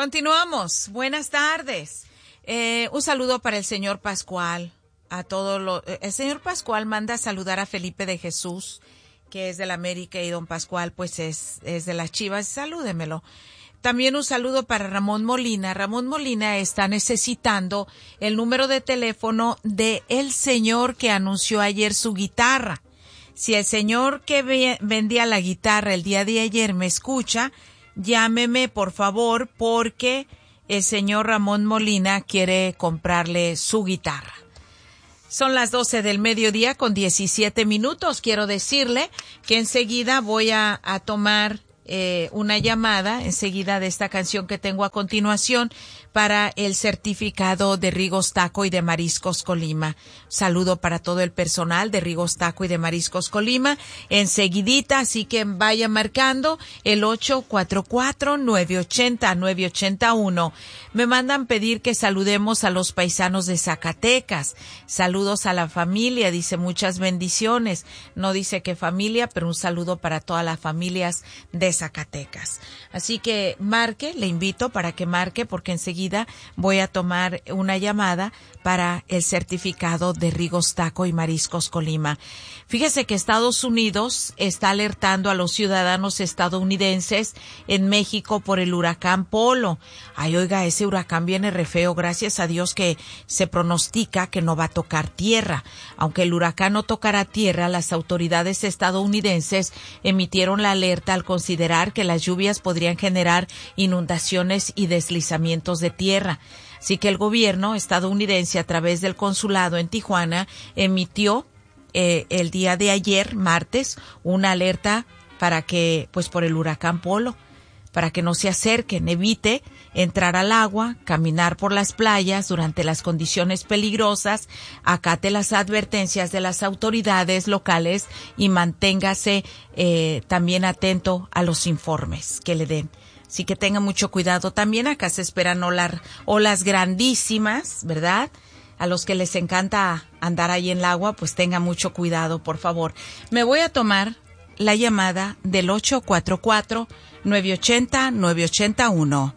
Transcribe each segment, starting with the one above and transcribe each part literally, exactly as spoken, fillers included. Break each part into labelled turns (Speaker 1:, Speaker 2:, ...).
Speaker 1: Continuamos. Buenas tardes. Eh, un saludo para el señor Pascual. A todo lo, el señor Pascual manda a saludar a Felipe de Jesús, que es de la América, y don Pascual pues es, es de las Chivas. Salúdemelo. También un saludo para Ramón Molina. Ramón Molina está necesitando el número de teléfono de el señor que anunció ayer su guitarra. Si el señor que ve, vendía la guitarra el día de ayer me escucha, llámeme por favor, porque el señor Ramón Molina quiere comprarle su guitarra. Son las doce del mediodía con diecisiete minutos. Quiero decirle que enseguida voy a, a tomar eh, una llamada, enseguida de esta canción que tengo a continuación, para el certificado de Rigos Taco y de Mariscos Colima. Saludo para todo el personal de Rigos Taco y de Mariscos Colima. Enseguidita, así que vaya marcando el ocho cuatro cuatro, nueve ocho cero, nueve ocho cero uno. Me mandan pedir que saludemos a los paisanos de Zacatecas. Saludos a la familia, dice muchas bendiciones. No dice qué familia, pero un saludo para todas las familias de Zacatecas. Así que marque, le invito para que marque, porque enseguida voy a tomar una llamada para el certificado de Rigos Taco y Mariscos Colima. Fíjese que Estados Unidos está alertando a los ciudadanos estadounidenses en México por el huracán Polo. Ay, oiga, ese huracán viene re feo. Gracias a Dios que se pronostica que no va a tocar tierra. Aunque el huracán no tocará tierra, las autoridades estadounidenses emitieron la alerta al considerar que las lluvias podrían generar inundaciones y deslizamientos de tierra. Así que el gobierno estadounidense, a través del consulado en Tijuana, emitió eh, el día de ayer, martes, una alerta para que, pues por el huracán Polo, para que no se acerquen, evite entrar al agua, caminar por las playas durante las condiciones peligrosas, acate las advertencias de las autoridades locales y manténgase eh, también atento a los informes que le den. Así que tenga mucho cuidado. También acá se esperan olas, olas grandísimas, ¿verdad? A los que les encanta andar ahí en el agua, pues tenga mucho cuidado, por favor. Me voy a tomar la llamada del ocho cuatro cuatro, nueve ocho cero, nueve ocho cero uno.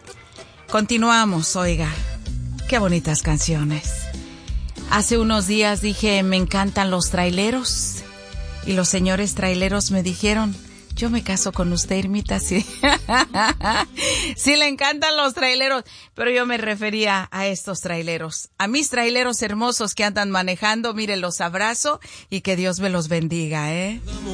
Speaker 1: Continuamos, oiga. Qué bonitas canciones. Hace unos días dije, me encantan los traileros. Y los señores traileros me dijeron, yo me caso con usted, Irmita, sí. Sí, le encantan los traileros, pero yo me refería a estos traileros. A mis traileros hermosos que andan manejando, mire, los abrazo y que Dios me los bendiga, ¿eh?